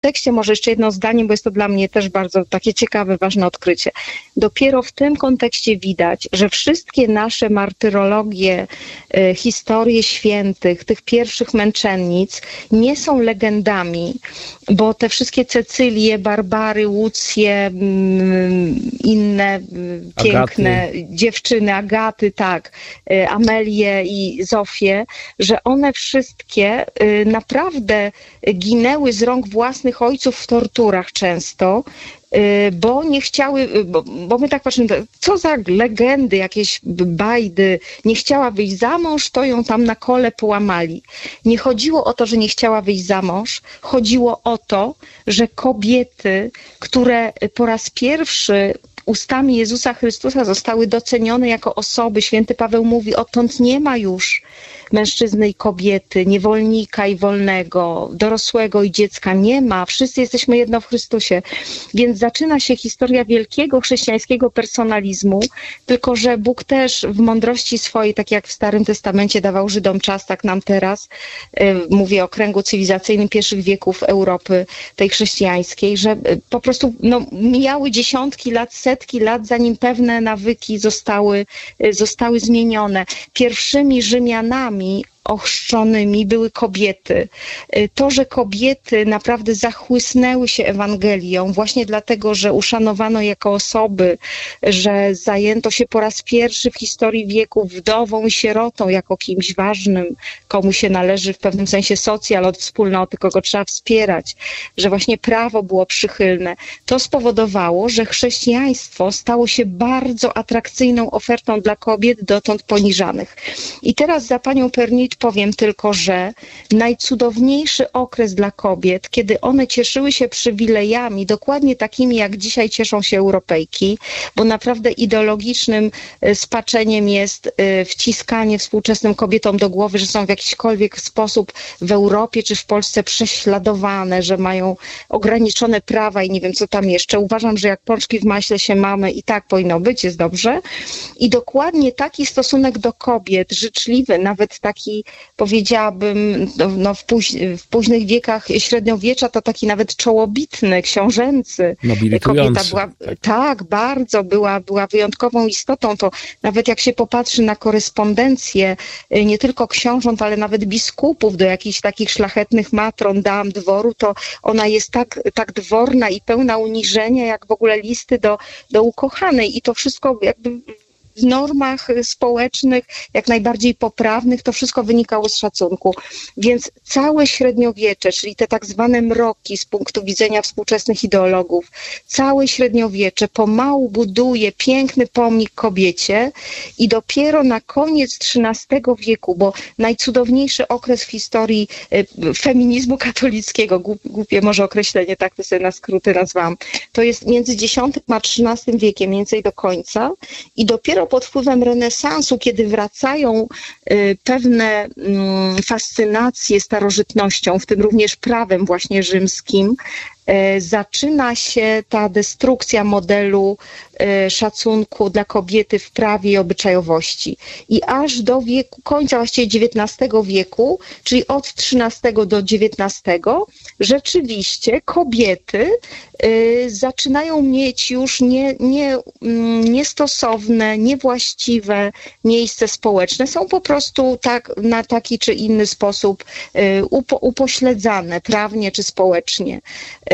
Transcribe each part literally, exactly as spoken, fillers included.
kontekście, może jeszcze jedno zdanie, bo jest to dla mnie też bardzo takie ciekawe, ważne odkrycie. Dopiero w tym kontekście widać, że wszystkie nasze martyrologie, y, historie świętych, tych pierwszych męczennic nie są legendami, bo te wszystkie Cecylie, Barbary, Łucje, mm, inne y, piękne Agaty. dziewczyny, Agaty, tak, y, Amelię i Zofię, że one wszystkie y, naprawdę ginęły z rąk własnych ojców w torturach często, y, bo nie chciały, y, bo, bo my tak patrzymy, co za legendy, jakieś bajdy, nie chciała wyjść za mąż, to ją tam na kole połamali. Nie chodziło o to, że nie chciała wyjść za mąż, chodziło o to, że kobiety, które po raz pierwszy ustami Jezusa Chrystusa zostały docenione jako osoby, święty Paweł mówi, odtąd nie ma już mężczyzny i kobiety, niewolnika i wolnego, dorosłego i dziecka, nie ma. Wszyscy jesteśmy jedno w Chrystusie. Więc zaczyna się historia wielkiego chrześcijańskiego personalizmu, tylko że Bóg też w mądrości swojej, tak jak w Starym Testamencie dawał Żydom czas, tak nam teraz, y, mówię o kręgu cywilizacyjnym pierwszych wieków Europy, tej chrześcijańskiej, że y, po prostu no, mijały dziesiątki lat, setki lat, zanim pewne nawyki zostały, y, zostały zmienione. Pierwszymi Rzymianami ochrzczonymi były kobiety. To, że kobiety naprawdę zachłysnęły się Ewangelią właśnie dlatego, że uszanowano jako osoby, że zajęto się po raz pierwszy w historii wieków wdową i sierotą jako kimś ważnym, komu się należy w pewnym sensie socjal od wspólnoty, kogo trzeba wspierać, że właśnie prawo było przychylne. To spowodowało, że chrześcijaństwo stało się bardzo atrakcyjną ofertą dla kobiet dotąd poniżanych. I teraz za panią Pernit powiem tylko, że najcudowniejszy okres dla kobiet, kiedy one cieszyły się przywilejami, dokładnie takimi jak dzisiaj cieszą się Europejki, bo naprawdę ideologicznym spaczeniem jest wciskanie współczesnym kobietom do głowy, że są w jakikolwiek sposób w Europie czy w Polsce prześladowane, że mają ograniczone prawa i nie wiem co tam jeszcze. Uważam, że jak pączki w maśle się mamy i tak powinno być, jest dobrze. I dokładnie taki stosunek do kobiet, życzliwy, nawet taki powiedziałabym no, no w, póź, w późnych wiekach średniowiecza to taki nawet czołobitny, książęcy. Kobieta była, tak, tak bardzo była, była wyjątkową istotą. To nawet jak się popatrzy na korespondencję nie tylko książąt, ale nawet biskupów do jakichś takich szlachetnych matron, dam dworu, to ona jest tak, tak dworna i pełna uniżenia, jak w ogóle listy do, do ukochanej. I to wszystko jakby w normach społecznych, jak najbardziej poprawnych, to wszystko wynikało z szacunku. Więc całe średniowiecze, czyli te tak zwane mroki z punktu widzenia współczesnych ideologów, całe średniowiecze pomału buduje piękny pomnik kobiecie i dopiero na koniec trzynastego wieku, bo najcudowniejszy okres w historii feminizmu katolickiego, głupie może określenie, tak to sobie na skróty nazwałam, to jest między dziesiątym a trzynastym wiekiem, mniej więcej do końca i dopiero pod wpływem renesansu, kiedy wracają y, pewne y, fascynacje starożytnością, w tym również prawem właśnie rzymskim, y, zaczyna się ta destrukcja modelu y, szacunku dla kobiety w prawie i obyczajowości. I aż do wieku, końca właściwie dziewiętnastego wieku, czyli od trzynastego do dziewiętnastego, rzeczywiście kobiety y, zaczynają mieć już nie, nie, y, niestosowne, niewłaściwe miejsce społeczne. Są po prostu tak, na taki czy inny sposób y, upo, upośledzane prawnie czy społecznie. Y,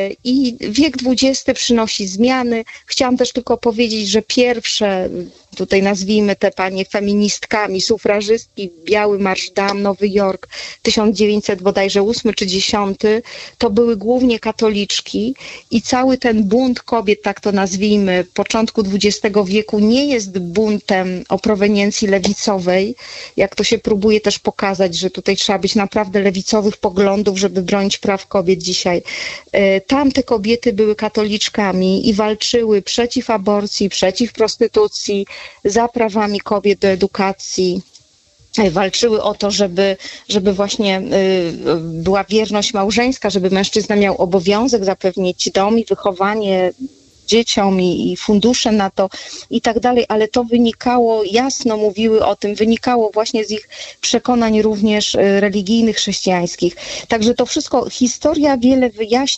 I wiek dwudziesty przynosi zmiany. Chciałam też tylko powiedzieć, że pierwsze, tutaj nazwijmy te panie feministkami, sufrażystki, Biały Marsz Dam, Nowy Jork, tysiąc dziewięćset bodajże ósmy czy dziesiąty, to były głównie katoliczki i cały ten bunt kobiet, tak to nazwijmy, początku dwudziestego wieku nie jest buntem o proweniencji lewicowej, jak to się próbuje też pokazać, że tutaj trzeba być naprawdę lewicowych poglądów, żeby bronić praw kobiet dzisiaj. Tamte kobiety były katoliczkami i walczyły przeciw aborcji, przeciw prostytucji, za prawami kobiet do edukacji. Walczyły o to, żeby, żeby właśnie była wierność małżeńska, żeby mężczyzna miał obowiązek zapewnić dom i wychowanie dzieciom i, i fundusze na to i tak dalej, ale to wynikało, jasno mówiły o tym, wynikało właśnie z ich przekonań również religijnych, chrześcijańskich. Także to wszystko, historia wiele wyjaśnia.